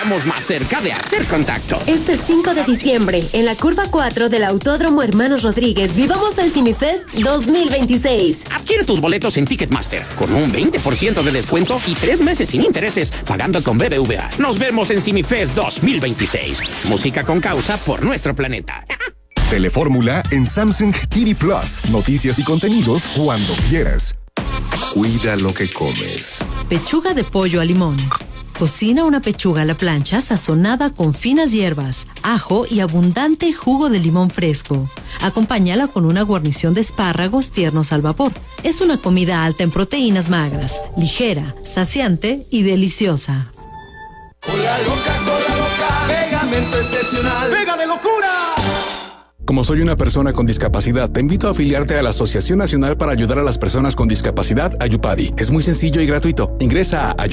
estamos más cerca de hacer contacto. Este 5 de diciembre, en la curva 4 del Autódromo Hermanos Rodríguez, vivamos el CineFest 2026. Adquiere tus boletos en Ticketmaster con un 20% de descuento y 3 meses sin intereses pagando con BBVA. Nos vemos en CineFest 2026. Música con causa por nuestro planeta. Telefórmula en Samsung TV Plus. Noticias y contenidos cuando quieras. Cuida lo que comes. Pechuga de pollo a limón. Cocina una pechuga a la plancha sazonada con finas hierbas, ajo y abundante jugo de limón fresco. Acompáñala con una guarnición de espárragos tiernos al vapor. Es una comida alta en proteínas magras, ligera, saciante y deliciosa. Cola loca, pegamento excepcional. ¡Pega de locura! Como soy una persona con discapacidad, te invito a afiliarte a la Asociación Nacional para Ayudar a las Personas con Discapacidad, Ayupadi. Es muy sencillo y gratuito. Ingresa a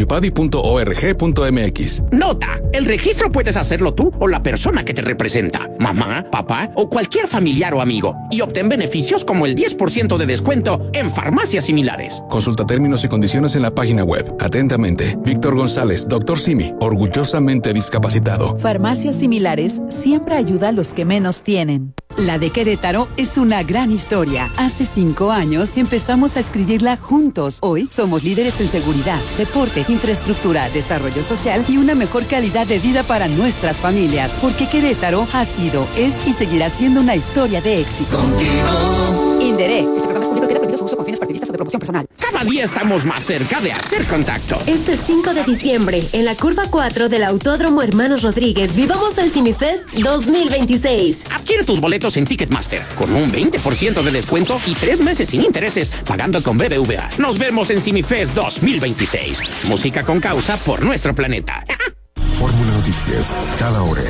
ayupadi.org.mx. Nota: el registro puedes hacerlo tú o la persona que te representa, mamá, papá o cualquier familiar o amigo, y obtén beneficios como el 10% de descuento en farmacias similares. Consulta términos y condiciones en la página web. Atentamente, Víctor González, Dr. Simi, orgullosamente discapacitado. Farmacias Similares siempre ayuda a los que menos tienen. La de Querétaro es una gran historia. Hace 5 años empezamos a escribirla juntos. Hoy somos líderes en seguridad, deporte, infraestructura, desarrollo social y una mejor calidad de vida para nuestras familias. Porque Querétaro ha sido, es y seguirá siendo una historia de éxito. Contigo. Inderé. Este programa es público y queda prohibido su uso con fines partidistas o de promoción personal. Cada día estamos más cerca de hacer contacto. Este 5 de diciembre, en la curva 4 del Autódromo Hermanos Rodríguez, vivamos el CineFest 2026. Adquiere tus boletos en Ticketmaster con un 20% de descuento y 3 meses sin intereses pagando con BBVA. Nos vemos en CineFest 2026. Música con causa por nuestro planeta. Fórmula Noticias, cada hora.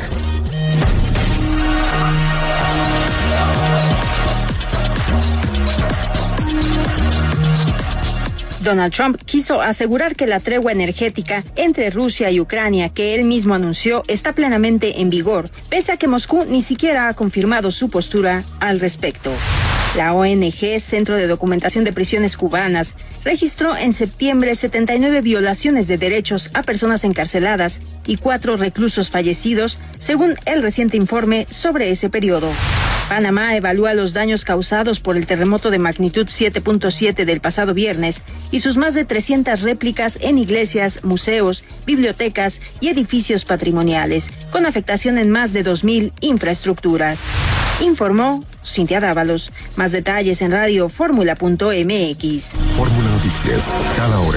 Donald Trump quiso asegurar que la tregua energética entre Rusia y Ucrania que él mismo anunció está plenamente en vigor, pese a que Moscú ni siquiera ha confirmado su postura al respecto. La ONG Centro de Documentación de Prisiones Cubanas registró en septiembre 79 violaciones de derechos a personas encarceladas y 4 reclusos fallecidos, según el reciente informe sobre ese periodo. Panamá evalúa los daños causados por el terremoto de magnitud 7.7 del pasado viernes y sus más de 300 réplicas en iglesias, museos, bibliotecas y edificios patrimoniales, con afectación en más de 2,000 infraestructuras. Informó Cintia Dávalos. Más detalles en radioformula.mx. Fórmula Noticias, cada hora.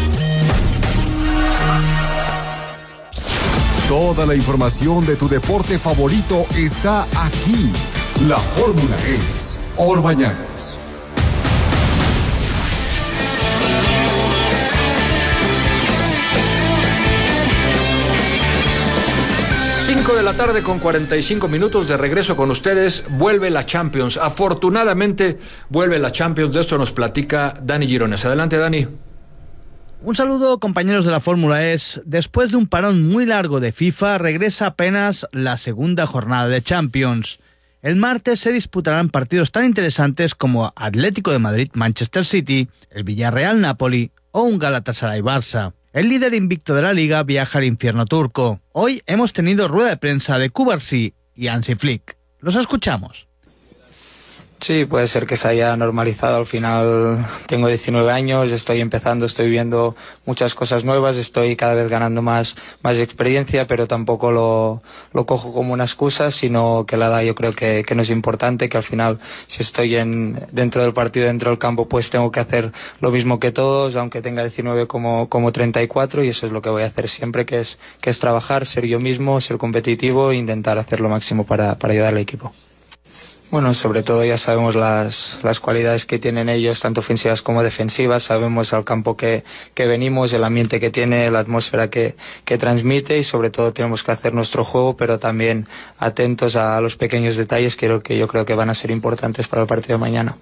Toda la información de tu deporte favorito está aquí. La fórmula es Orbañanos. Cinco de la tarde con 45 minutos de regreso con ustedes. Vuelve la Champions. Afortunadamente vuelve la Champions. De esto nos platica Dani Girones. Adelante, Dani. Un saludo, compañeros de la Fórmula E. Después de un parón muy largo de FIFA, regresa apenas la segunda jornada de Champions. El martes se disputarán partidos tan interesantes como Atlético de Madrid, Manchester City, el Villarreal Napoli o un Galatasaray Barça. El líder invicto de la liga viaja al infierno turco. Hoy hemos tenido rueda de prensa de Cubarsí y Hansi Flick. Los escuchamos. Sí, puede ser que se haya normalizado. Al final tengo 19 años, estoy empezando, estoy viendo muchas cosas nuevas, estoy cada vez ganando más experiencia, pero tampoco lo cojo como una excusa, sino que la edad yo creo que no es importante, que al final si estoy dentro del partido, dentro del campo, pues tengo que hacer lo mismo que todos, aunque tenga 19 como 34, y eso es lo que voy a hacer siempre, que es trabajar, ser yo mismo, ser competitivo e intentar hacer lo máximo para ayudar al equipo. Bueno, sobre todo ya sabemos las cualidades que tienen ellos, tanto ofensivas como defensivas, sabemos al campo que venimos, el ambiente que tiene, la atmósfera que transmite, y sobre todo tenemos que hacer nuestro juego, pero también atentos a los pequeños detalles que yo creo que van a ser importantes para el partido de mañana.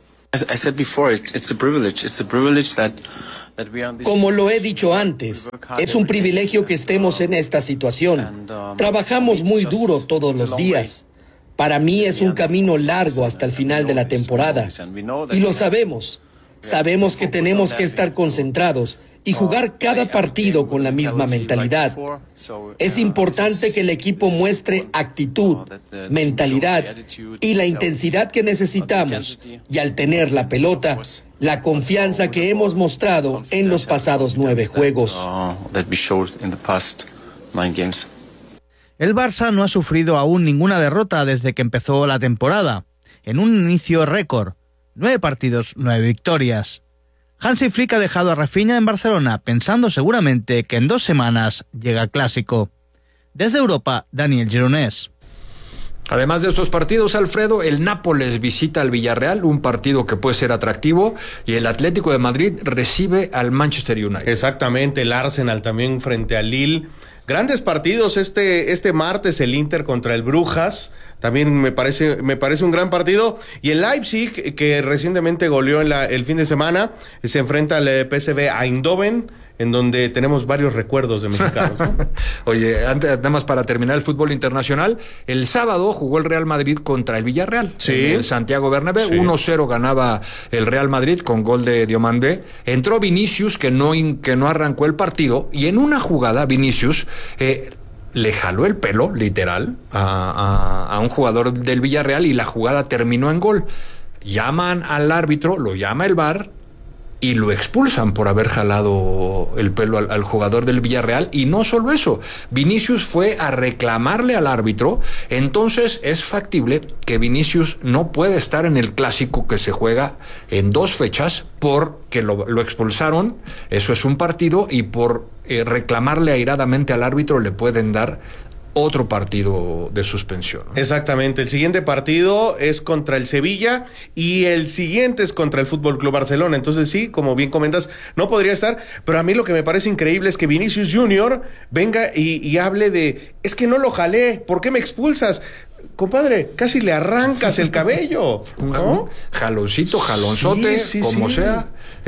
Como lo he dicho antes, es un privilegio que estemos en esta situación. Trabajamos muy duro todos los días. Para mí es un camino largo hasta el final de la temporada. Y lo sabemos. Sabemos que tenemos que estar concentrados y jugar cada partido con la misma mentalidad. Es importante que el equipo muestre actitud, mentalidad y la intensidad que necesitamos, y al tener la pelota, la confianza que hemos mostrado en los pasados 9 juegos. El Barça no ha sufrido aún ninguna derrota desde que empezó la temporada, en un inicio récord, 9 partidos, 9 victorias. Hansi Flick ha dejado a Rafinha en Barcelona, pensando seguramente que en 2 semanas llega el Clásico. Desde Europa, Daniel Gironès. Además de estos partidos, Alfredo, el Nápoles visita al Villarreal, un partido que puede ser atractivo, y el Atlético de Madrid recibe al Manchester United. Exactamente, el Arsenal también frente al Lille. Grandes partidos este martes, el Inter contra el Brujas, también me parece un gran partido, y el Leipzig, que recientemente goleó el fin de semana, se enfrenta al PSV Eindhoven, en donde tenemos varios recuerdos de mexicanos, ¿no? Oye, nada más para terminar el fútbol internacional, el sábado jugó el Real Madrid contra el Villarreal, sí, en el Santiago Bernabéu, sí. 1-0 ganaba el Real Madrid con gol de Diomandé. Entró Vinicius, que no arrancó el partido, y en una jugada Vinicius le jaló el pelo, literal, a un jugador del Villarreal, y la jugada terminó en gol. Llaman al árbitro, lo llama el VAR, y lo expulsan por haber jalado el pelo al jugador del Villarreal. Y no solo eso, Vinicius fue a reclamarle al árbitro. Entonces es factible que Vinicius no pueda estar en el Clásico, que se juega en 2 fechas, porque lo expulsaron. Eso es un partido, y por reclamarle airadamente al árbitro le pueden dar otro partido de suspensión, ¿no? Exactamente, el siguiente partido es contra el Sevilla y el siguiente es contra el Fútbol Club Barcelona. Entonces sí, como bien comentas, no podría estar, pero a mí lo que me parece increíble es que Vinicius Junior venga y hable de, es que no lo jalé, ¿por qué me expulsas? Compadre, casi le arrancas el cabello, ¿no? Jaloncito, jalonzote, sí, como sí. sea.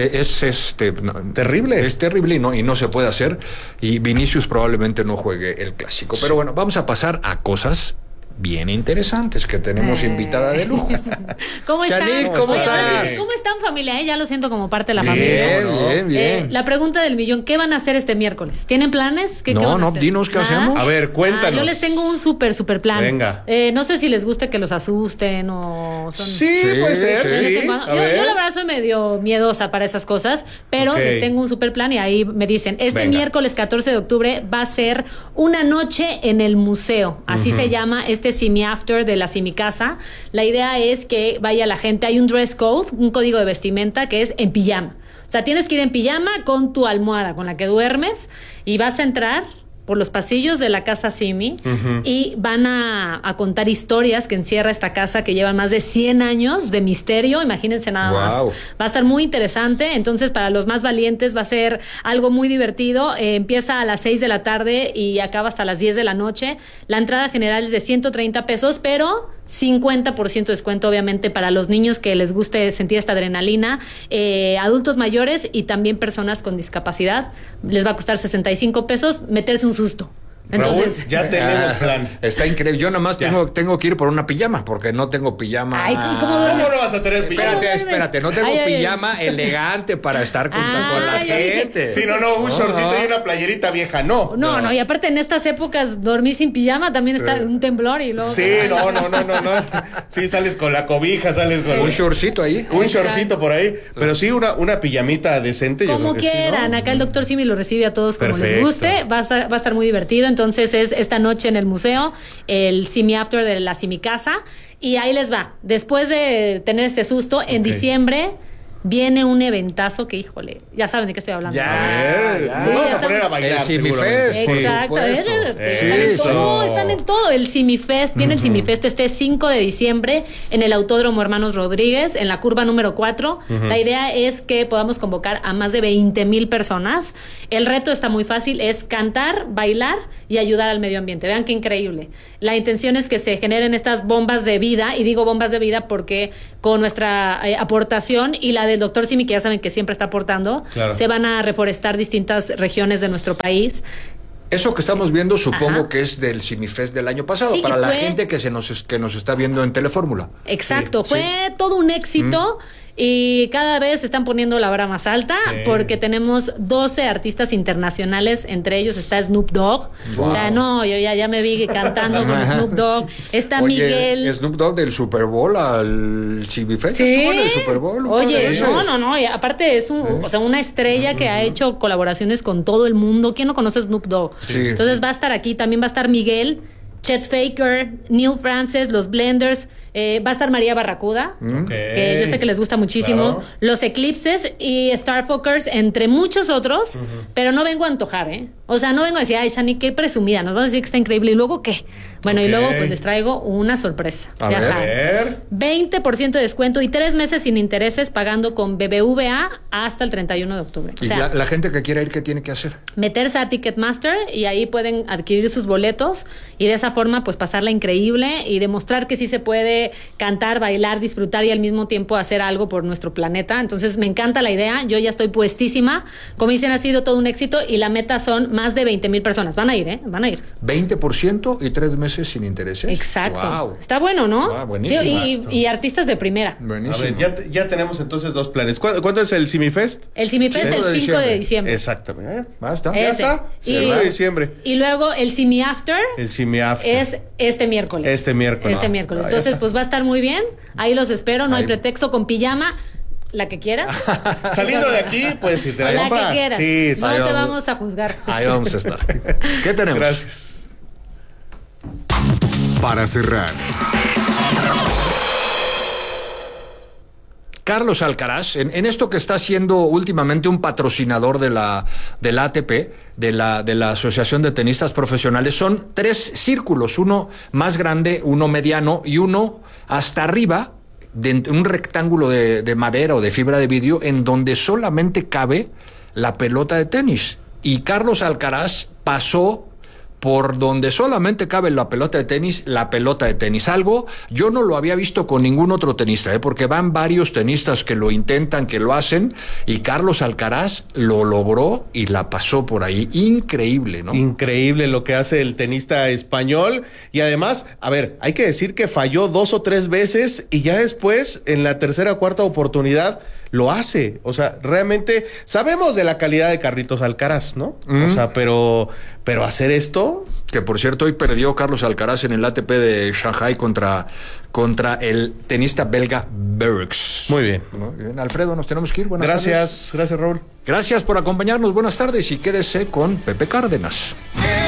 Terrible. Es terrible y no se puede hacer. Y Vinicius probablemente no juegue el Clásico. Pero bueno, vamos a pasar a cosas bien interesantes, que tenemos invitada de lujo. ¿Cómo están? Janine, ¿cómo estás? ¿Cómo están, familia? Ya lo siento como parte de la familia. Bien. La pregunta del millón, ¿qué van a hacer este miércoles? ¿Tienen planes? ¿Qué van a hacer? Dinos qué hacemos. A ver, cuéntanos. Yo les tengo un súper plan. Venga. No sé si les gusta que los asusten o son... Sí, puede ser. Sí. Yo la verdad soy medio miedosa para esas cosas, pero les tengo un súper plan y ahí me dicen, miércoles 14 de octubre va a ser una noche en el museo. Así se llama Simi After de la Simi Casa. La idea es que vaya la gente, hay un dress code, un código de vestimenta que es en pijama. O sea, tienes que ir en pijama con tu almohada con la que duermes y vas a entrar por los pasillos de la casa Simi y van a contar historias que encierra esta casa que lleva más de 100 años de misterio, imagínense nada más. Va a estar muy interesante, entonces para los más valientes va a ser algo muy divertido. Empieza a las 6 de la tarde y acaba hasta las 10 de la noche. La entrada general es de 130 pesos, pero 50% descuento obviamente para los niños que les guste sentir esta adrenalina, adultos mayores y también personas con discapacidad. Les va a costar 65 pesos meterse un susto. Entonces, Raúl, ya tenemos plan. Está increíble. Yo nada más tengo que ir por una pijama, porque no tengo pijama. Ay, ¿cómo duermes? ¿Cómo no vas a tener pijama? Espérate, no tengo pijama elegante para estar con la gente. Sí, un shortcito y una playerita vieja, no, y aparte en estas épocas dormir sin pijama también está un temblor y luego... Sí, no. Sí, sales con la cobija, sales con... Un shortcito ahí. Un shortcito por ahí, pero sí una pijamita decente. Como yo creo que quieran, sí, ¿no? Acá el doctor Simi lo recibe a todos como les guste, va a estar muy divertido. Entonces es esta noche en el museo, el Simi After de la Simi Casa, y ahí les va. Después de tener este susto, en diciembre viene un eventazo que, híjole, ya saben de qué estoy hablando. Vamos a poner a bailar. El Simifest. Exacto. Están en todo. El Simifest, viene el Simifest este 5 de diciembre en el Autódromo Hermanos Rodríguez, en la curva número 4. La idea es que podamos convocar a más de 20,000 personas. El reto está muy fácil, es cantar, bailar y ayudar al medio ambiente. Vean qué increíble. La intención es que se generen estas bombas de vida, y digo bombas de vida porque con nuestra aportación y la del doctor Simi, que ya saben que siempre está aportando, se van a reforestar distintas regiones de nuestro país. Eso que estamos viendo supongo que es del Simifest del año pasado, para la gente que nos está viendo en Telefórmula. Exacto, fue todo un éxito. Y cada vez están poniendo la vara más alta porque tenemos 12 artistas internacionales, entre ellos está Snoop Dogg. Wow. O sea, no, yo ya me vi cantando con Snoop Dogg. Está Miguel. Snoop Dogg del Super Bowl al Chimi Fest. Sí. En el Super Bowl. Oye, no. Y aparte es una estrella que ha hecho colaboraciones con todo el mundo. ¿Quién no conoce a Snoop Dogg? Sí. Entonces va a estar aquí, también va a estar Miguel, Chet Faker, Neil Francis, los Blenders, va a estar María Barracuda, que yo sé que les gusta muchísimo, claro. Los Eclipses y Starfuckers, entre muchos otros, pero no vengo a antojar, O sea, no vengo a decir, ay, Shani, qué presumida, nos vas a decir que está increíble, ¿y luego qué? Bueno, y luego pues les traigo una sorpresa, ya saben. 20% de descuento y 3 meses sin intereses pagando con BBVA hasta el 31 de octubre. Y la gente que quiera ir, ¿qué tiene que hacer? Meterse a Ticketmaster y ahí pueden adquirir sus boletos y de esa forma pues pasarla increíble y demostrar que sí se puede cantar, bailar, disfrutar y al mismo tiempo hacer algo por nuestro planeta. Entonces me encanta la idea, yo ya estoy puestísima. Como dicen, ha sido todo un éxito y la meta son más de 20,000 personas. Van a ir, van a ir. 20% y 3 meses sin intereses. Exacto. Wow. Está bueno, ¿no? Wow, buenísimo. Y artistas de primera. Buenísimo. A ver, ya tenemos entonces 2 planes. ¿Cuándo es el Simifest? El Simifest es el 5 de diciembre. Exactamente. Ya está. Ya está. 5 de diciembre. Y luego el Simi After. El Simi After. Es este miércoles. Entonces, pues va a estar muy bien. Ahí los espero. No hay pretexto, con pijama. La que quieras. Saliendo de aquí, puedes irte a comprar. La que quieras. Sí, no te vamos a juzgar. Ahí vamos a estar. ¿Qué tenemos? Gracias. Para cerrar. Carlos Alcaraz, en esto que está siendo últimamente un patrocinador de la ATP, de la Asociación de Tenistas Profesionales, son 3 círculos, uno más grande, uno mediano y uno hasta arriba, de un rectángulo de madera o de fibra de vidrio, en donde solamente cabe la pelota de tenis. Y Carlos Alcaraz pasó por donde solamente cabe la pelota de tenis. Algo yo no lo había visto con ningún otro tenista, porque van varios tenistas que lo intentan, que lo hacen, y Carlos Alcaraz lo logró y la pasó por ahí. Increíble, ¿no? Increíble lo que hace el tenista español. Y además, a ver, hay que decir que falló 2 o 3 veces y ya después, en la tercera o cuarta oportunidad, lo hace. O sea, realmente sabemos de la calidad de Carlitos Alcaraz, ¿no? O sea, pero hacer esto... Que por cierto, hoy perdió Carlos Alcaraz en el ATP de Shanghai contra el tenista belga Bergs. Muy bien. Bien, Alfredo, nos tenemos que ir. Buenas tardes. Gracias, Raúl. Gracias por acompañarnos. Buenas tardes y quédese con Pepe Cárdenas.